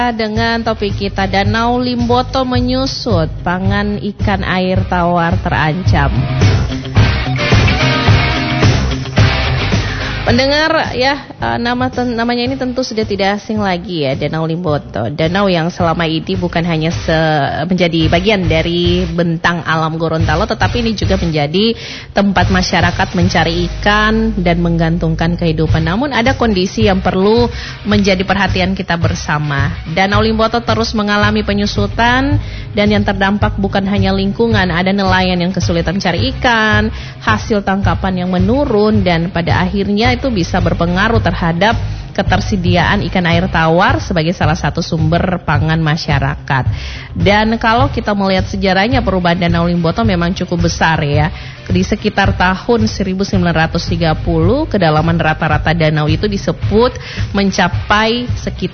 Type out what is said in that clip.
Dengan topik kita, Danau Limboto menyusut, pangan ikan air tawar terancam. Pendengar ya, namanya ini tentu sudah tidak asing lagi ya, Danau Limboto. Danau yang selama ini bukan hanya menjadi bagian dari bentang alam Gorontalo, tetapi ini juga menjadi tempat masyarakat mencari ikan dan menggantungkan kehidupan. Namun ada kondisi yang perlu menjadi perhatian kita bersama. Danau Limboto terus mengalami penyusutan dan yang terdampak bukan hanya lingkungan, ada nelayan yang kesulitan mencari ikan, hasil tangkapan yang menurun, dan pada akhirnya itu bisa berpengaruh terhadap ketersediaan ikan air tawar sebagai salah satu sumber pangan masyarakat. Dan kalau kita melihat sejarahnya, perubahan Danau Limboto memang cukup besar ya. Di sekitar tahun 1930, kedalaman rata-rata danau itu disebut mencapai sekitar